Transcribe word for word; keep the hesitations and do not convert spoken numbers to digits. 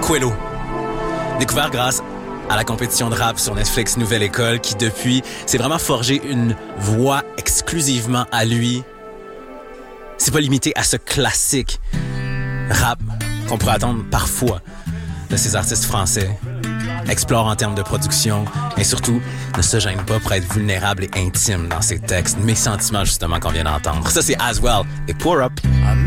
Quello. Découvert grâce à la compétition de rap sur Netflix Nouvelle École, qui depuis s'est vraiment forgé une voix exclusivement à lui. C'est pas limité à ce classique rap qu'on pourrait attendre parfois de ces artistes français. Explore en termes de production et surtout ne se gêne pas pour être vulnérable et intime dans ses textes. Mes sentiments justement qu'on vient d'entendre. Ça c'est As Well et Pour Up.